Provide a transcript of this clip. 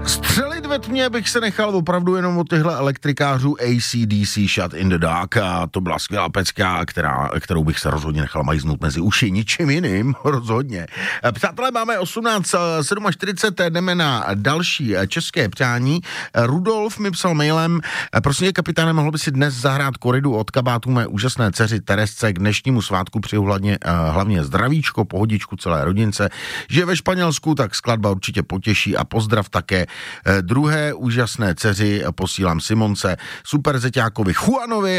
Střelit ve tmě bych se nechal opravdu jenom od těchto elektrikářů AC/DC Shut in the Dark a to byla skvělá pecka, kterou bych se rozhodně nechal majznout mezi uši, ničím jiným, rozhodně. Přátelé, máme 18:47, jdeme na další české přání. Rudolf mi psal mailem, prosím, kapitáne, mohl by si dnes zahrát koridu od kabátu mé úžasné dceři Teresce k dnešnímu svátku přeju hlavně zdravíčko, pohodičku celé rodince, že ve Španělsku, tak skladba určitě potěší a pozdrav také druhé úžasné dceři posílám Simonce, super zeťákovi Juanovi